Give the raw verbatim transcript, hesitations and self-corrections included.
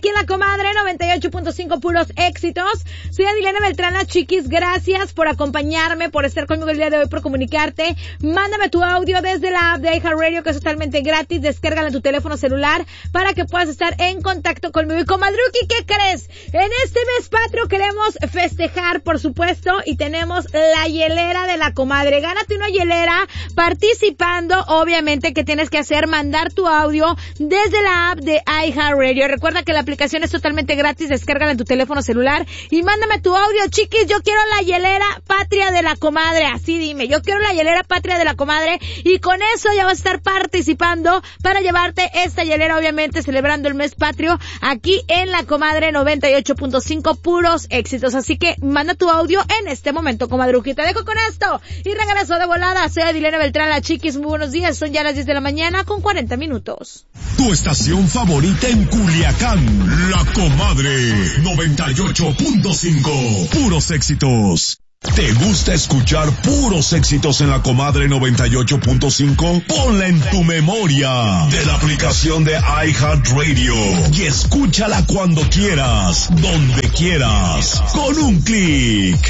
aquí en La Comadre noventa y ocho punto cinco, puros éxitos. Soy Adilena Beltrán, las chiquis. Gracias por acompañarme, por estar conmigo el día de hoy, por comunicarte. Mándame tu audio desde la app de iHeartRadio, que es totalmente gratis. Descárgala en tu teléfono celular para que puedas estar en contacto conmigo. Y comadruki, ¿qué crees? En este mes patrio queremos festejar, por supuesto, y tenemos la hielera de La Comadre. Gánate una hielera participando. Obviamente, ¿qué tienes que hacer? Mandar tu audio desde la app de iHeartRadio. Recuerda que la aplicación es totalmente gratis. Descárgala en tu teléfono celular y mándame tu audio, chiquis. Yo quiero la hielera patria de La Comadre. Así dime, yo quiero la hielera patria de La Comadre, y con eso ya vas a estar participando para llevarte esta hielera, obviamente celebrando el mes patrio aquí en La Comadre noventa y ocho punto cinco, puros éxitos. Así que manda tu audio en este momento, comadruki. Te dejo con esto y regreso de volada. Soy Adilena Beltrán, la chiquis. Muy buenos días, son ya las diez de la mañana con cuarenta minutos. Tu estación favorita en Culiacán, La Comadre noventa y ocho punto cinco, puros éxitos. ¿Te gusta escuchar puros éxitos en La Comadre noventa y ocho punto cinco? Ponla en tu memoria de la aplicación de iHeartRadio y escúchala cuando quieras, donde quieras, con un clic.